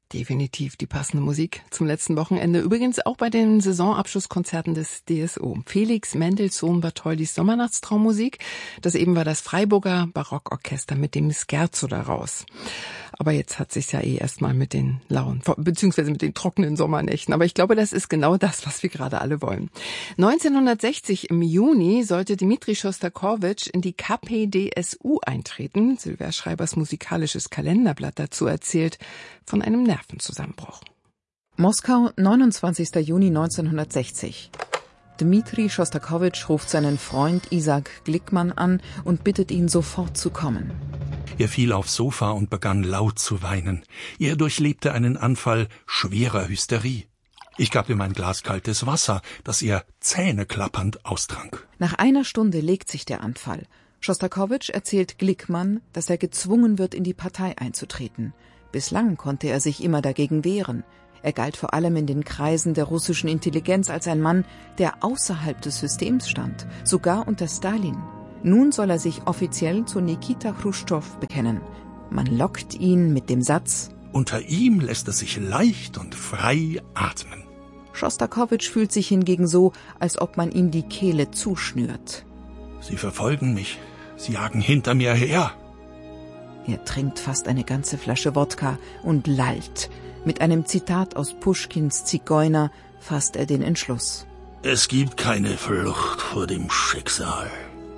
Definitiv die passende Musik zum letzten Wochenende. Übrigens auch bei den Saisonabschlusskonzerten des DSO. Felix Mendelssohn Bartholdys Sommernachtstraummusik. Das eben war das Freiburger Barockorchester mit dem Scherzo daraus. Aber jetzt hat sich's ja erstmal mit den lauen, beziehungsweise mit den trockenen Sommernächten. Aber ich glaube, das ist genau das, was wir gerade alle wollen. 1960 im Juni sollte Dmitri Schostakowitsch in die KPDSU eintreten. Sylvia Schreibers musikalisches Kalenderblatt dazu erzählt von einem Nervenzusammenbruch. Moskau, 29. Juni 1960. Dmitri Schostakowitsch ruft seinen Freund Isaac Glickman an und bittet ihn, sofort zu kommen. Er fiel aufs Sofa und begann laut zu weinen. Er durchlebte einen Anfall schwerer Hysterie. Ich gab ihm ein Glas kaltes Wasser, das er zähneklappernd austrank. Nach einer Stunde legt sich der Anfall. Schostakowitsch erzählt Glickman, dass er gezwungen wird, in die Partei einzutreten. Bislang konnte er sich immer dagegen wehren. Er galt vor allem in den Kreisen der russischen Intelligenz als ein Mann, der außerhalb des Systems stand, sogar unter Stalin. Nun soll er sich offiziell zu Nikita Chruschtschow bekennen. Man lockt ihn mit dem Satz: Unter ihm lässt es sich leicht und frei atmen. Schostakowitsch fühlt sich hingegen so, als ob man ihm die Kehle zuschnürt. Sie verfolgen mich. Sie jagen hinter mir her. Er trinkt fast eine ganze Flasche Wodka und lallt. Mit einem Zitat aus Puschkins Zigeuner fasst er den Entschluss. Es gibt keine Flucht vor dem Schicksal.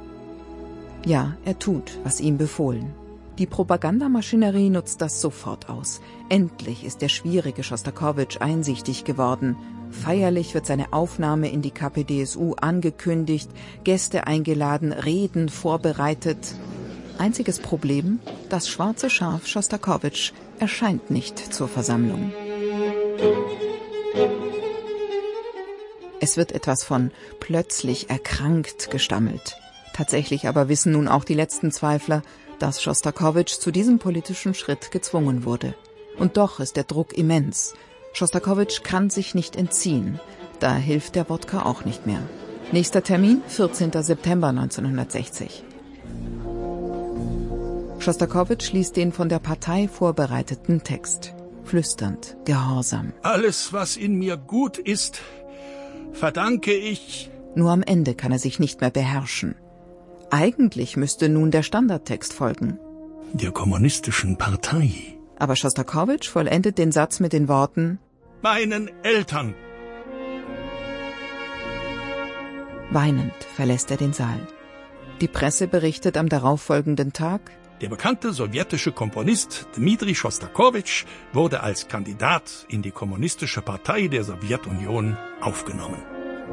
Ja, er tut, was ihm befohlen. Die Propagandamaschinerie nutzt das sofort aus. Endlich ist der schwierige Schostakowitsch einsichtig geworden. Feierlich wird seine Aufnahme in die KPDSU angekündigt, Gäste eingeladen, Reden vorbereitet. Einziges Problem: das schwarze Schaf Schostakowitsch erscheint nicht zur Versammlung. Es wird etwas von plötzlich erkrankt gestammelt. Tatsächlich aber wissen nun auch die letzten Zweifler, dass Schostakowitsch zu diesem politischen Schritt gezwungen wurde. Und doch ist der Druck immens. Schostakowitsch kann sich nicht entziehen. Da hilft der Wodka auch nicht mehr. Nächster Termin, 14. September 1960. Schostakowitsch liest den von der Partei vorbereiteten Text. Flüsternd, gehorsam. Alles, was in mir gut ist, verdanke ich. Nur am Ende kann er sich nicht mehr beherrschen. Eigentlich müsste nun der Standardtext folgen. Der kommunistischen Partei. Aber Schostakowitsch vollendet den Satz mit den Worten: Meinen Eltern. Weinend verlässt er den Saal. Die Presse berichtet am darauffolgenden Tag: Der bekannte sowjetische Komponist Dmitri Schostakowitsch wurde als Kandidat in die Kommunistische Partei der Sowjetunion aufgenommen.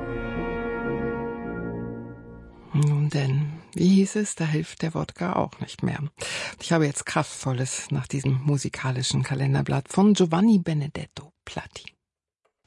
Nun denn, wie hieß es, da hilft der Wodka auch nicht mehr. Ich habe jetzt Kraftvolles nach diesem musikalischen Kalenderblatt von Giovanni Benedetto Platti.